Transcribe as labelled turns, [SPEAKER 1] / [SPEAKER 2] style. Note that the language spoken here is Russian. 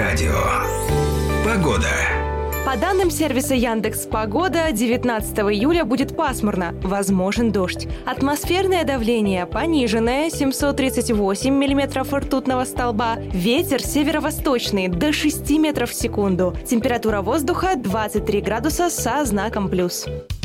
[SPEAKER 1] радио. Погода.
[SPEAKER 2] По данным сервиса Яндекс.Погода, 19 июля будет пасмурно, возможен дождь. Атмосферное давление пониженное, 738 миллиметров ртутного столба. Ветер северо-восточный, до 6 метров в секунду. Температура воздуха 23 градуса со знаком плюс.